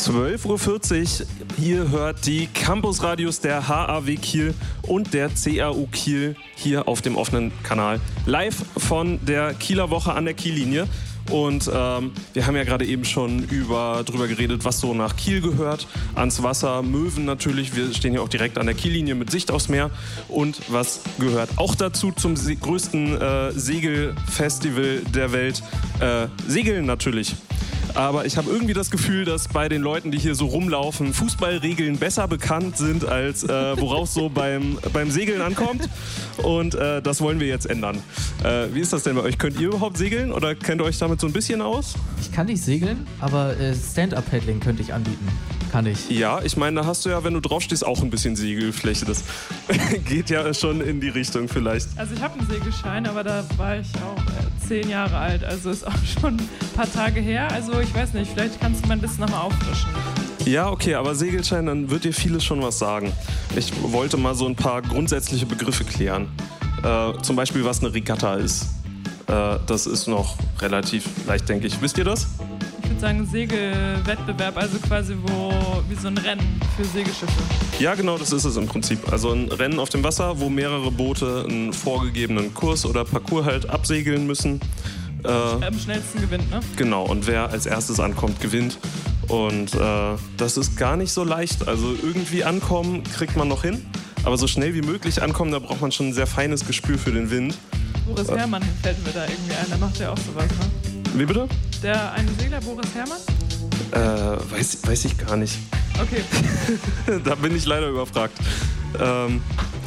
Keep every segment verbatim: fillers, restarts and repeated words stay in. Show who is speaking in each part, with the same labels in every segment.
Speaker 1: zwölf Uhr vierzig, ihr hört die Campusradios der H A W Kiel und der C A U Kiel hier auf dem offenen Kanal. Live von der Kieler Woche an der Kiellinie. Und ähm, wir haben ja gerade eben schon über, drüber geredet, was so nach Kiel gehört. Ans Wasser, Möwen natürlich. Wir stehen hier auch direkt an der Kiellinie mit Sicht aufs Meer. Und was gehört auch dazu zum se- größten äh, Segelfestival der Welt? Äh, Segeln natürlich. Aber ich habe irgendwie das Gefühl, dass bei den Leuten, die hier so rumlaufen, Fußballregeln besser bekannt sind, als äh, worauf so beim, beim Segeln ankommt. Und äh, das wollen wir jetzt ändern. Äh, wie ist das denn bei euch? Könnt ihr überhaupt segeln oder kennt ihr euch damit so ein bisschen aus?
Speaker 2: Ich kann nicht segeln, aber äh, Stand-Up-Paddling könnte ich anbieten. Kann ich.
Speaker 1: Ja, ich meine, da hast du ja, wenn du draufstehst, auch ein bisschen Segelfläche. Das geht ja schon in die Richtung vielleicht.
Speaker 3: Also ich habe einen Segelschein, aber da war ich auch äh, zehn Jahre alt. Also ist auch schon ein paar Tage her. Also ich weiß nicht, vielleicht kannst du mal ein bisschen nochmal auffrischen.
Speaker 1: Ja, okay, aber Segelschein, dann wird dir vieles schon was sagen. Ich wollte mal so ein paar grundsätzliche Begriffe klären. Äh, zum Beispiel, was eine Regatta ist. Äh, das ist noch relativ leicht, denke ich. Wisst ihr das?
Speaker 3: Ich würde sagen Segelwettbewerb, also quasi wo, wie so ein Rennen für Segelschiffe.
Speaker 1: Ja, genau, das ist es im Prinzip. Also ein Rennen auf dem Wasser, wo mehrere Boote einen vorgegebenen Kurs oder Parcours halt absegeln müssen.
Speaker 3: Äh, Am schnellsten gewinnt, ne?
Speaker 1: Genau, und wer als erstes ankommt, gewinnt. Und äh, das ist gar nicht so leicht. Also irgendwie ankommen kriegt man noch hin, aber so schnell wie möglich ankommen, da braucht man schon ein sehr feines Gespür für den Wind.
Speaker 3: Boris äh. Herrmann fällt mir da irgendwie ein, der macht ja auch sowas, ne?
Speaker 1: Wie bitte?
Speaker 3: Der eine Segler, Boris Herrmann?
Speaker 1: Äh, weiß, weiß ich gar nicht.
Speaker 3: Okay.
Speaker 1: Da bin ich leider überfragt. Ähm,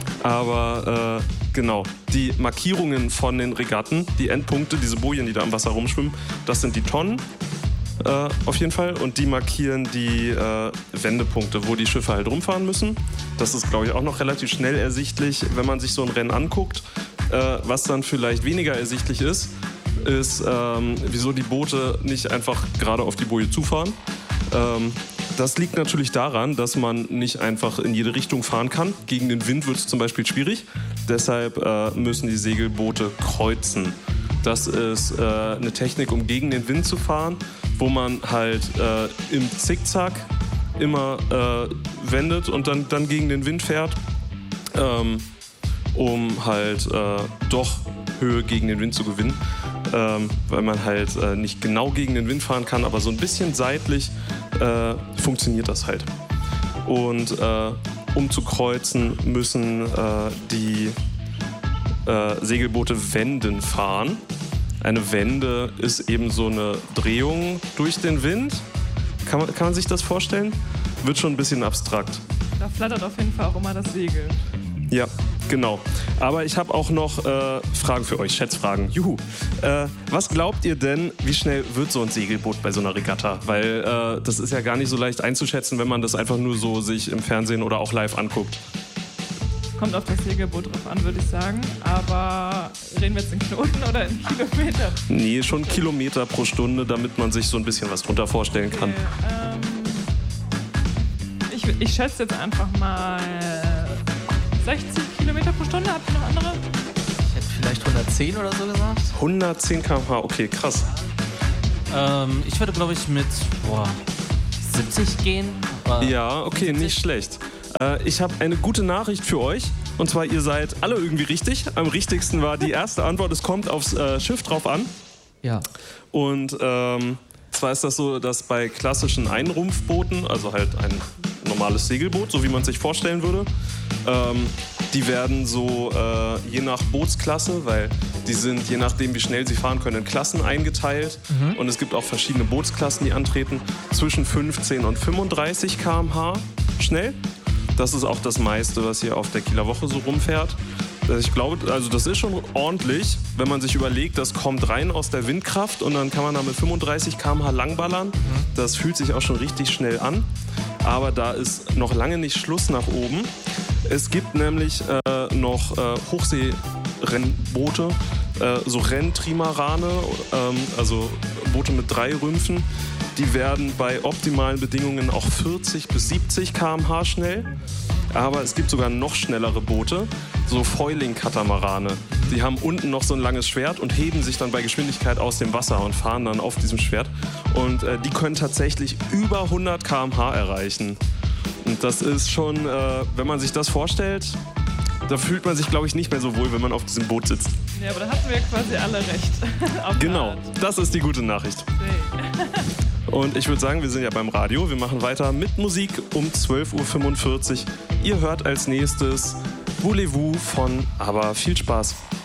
Speaker 1: aber äh, genau, die Markierungen von den Regatten, die Endpunkte, diese Bojen, die da am Wasser rumschwimmen, das sind die Tonnen. Äh, auf jeden Fall. Und die markieren die äh, Wendepunkte, wo die Schiffe halt rumfahren müssen. Das ist, glaube ich, auch noch relativ schnell ersichtlich, wenn man sich so ein Rennen anguckt. Äh, was dann vielleicht weniger ersichtlich ist, ist, ähm, wieso die Boote nicht einfach gerade auf die Boje zufahren. Ähm, das liegt natürlich daran, dass man nicht einfach in jede Richtung fahren kann. Gegen den Wind wird es zum Beispiel schwierig. Deshalb äh, müssen die Segelboote kreuzen. Das ist äh, eine Technik, um gegen den Wind zu fahren, wo man halt äh, im Zickzack immer äh, wendet und dann, dann gegen den Wind fährt, ähm, um halt äh, doch Höhe gegen den Wind zu gewinnen. Ähm, weil man halt äh, nicht genau gegen den Wind fahren kann, aber so ein bisschen seitlich äh, funktioniert das halt. Und äh, um zu kreuzen, müssen äh, die äh, Segelboote Wenden fahren. Eine Wende ist eben so eine Drehung durch den Wind. Kann man, kann man sich das vorstellen? Wird schon ein bisschen abstrakt.
Speaker 3: Da flattert auf jeden Fall auch immer das Segel.
Speaker 1: Ja, genau. Aber ich habe auch noch äh, Fragen für euch, Schätzfragen. Juhu. Äh, was glaubt ihr denn, wie schnell wird so ein Segelboot bei so einer Regatta? Weil äh, das ist ja gar nicht so leicht einzuschätzen, wenn man das einfach nur so sich im Fernsehen oder auch live anguckt.
Speaker 3: Kommt auf das Segelboot drauf an, würde ich sagen. Aber reden wir jetzt in Knoten oder in Kilometer?
Speaker 1: Nee, schon Kilometer pro Stunde, damit man sich so ein bisschen was drunter vorstellen kann.
Speaker 3: Okay, ähm, ich, ich schätze jetzt einfach mal sechzig Kilometer pro Stunde. Habt ihr noch andere?
Speaker 2: Ich hätte vielleicht hundertzehn oder so gesagt.
Speaker 1: hundertzehn Kilometer pro Stunde, okay, krass.
Speaker 4: Ähm, ich würde, glaube ich, mit boah, siebzig gehen.
Speaker 1: Ja, okay, siebzig. Nicht schlecht. Äh, ich habe eine gute Nachricht für euch. Und zwar, ihr seid alle irgendwie richtig. Am richtigsten war die erste Antwort, es kommt aufs äh, Schiff drauf an.
Speaker 2: Ja.
Speaker 1: Und ähm, zwar ist das so, dass bei klassischen Einrumpfbooten, also halt ein normales Segelboot, so wie man es sich vorstellen würde, ähm, die werden so äh, je nach Bootsklasse, weil die sind je nachdem, wie schnell sie fahren können, in Klassen eingeteilt. Mhm. Und es gibt auch verschiedene Bootsklassen, die antreten, zwischen fünfzehn und fünfunddreißig Kilometer pro Stunde schnell. Das ist auch das meiste, was hier auf der Kieler Woche so rumfährt. Ich glaube, also das ist schon ordentlich, wenn man sich überlegt, das kommt rein aus der Windkraft und dann kann man da mit fünfunddreißig Kilometer pro Stunde langballern. Das fühlt sich auch schon richtig schnell an. Aber da ist noch lange nicht Schluss nach oben. Es gibt nämlich äh, noch äh, Hochseerennboote, äh, so Renntrimarane, ähm, also Boote mit drei Rümpfen. Die werden bei optimalen Bedingungen auch vierzig bis siebzig Kilometer pro Stunde schnell. Aber es gibt sogar noch schnellere Boote, so Foiling-Katamarane. Die haben unten noch so ein langes Schwert und heben sich dann bei Geschwindigkeit aus dem Wasser und fahren dann auf diesem Schwert. Und äh, die können tatsächlich über hundert Kilometer pro Stunde erreichen. Und das ist schon, äh, wenn man sich das vorstellt, da fühlt man sich, glaube ich, nicht mehr so wohl, wenn man auf diesem Boot sitzt.
Speaker 3: Ja, aber da hatten wir quasi alle recht. Auf
Speaker 1: Genau,
Speaker 3: Art.
Speaker 1: das ist die gute Nachricht.
Speaker 3: Nee.
Speaker 1: Und ich würde sagen, wir sind ja beim Radio. Wir machen weiter mit Musik um zwölf Uhr fünfundvierzig. Ihr hört als nächstes Voulez-vous von Aber viel Spaß.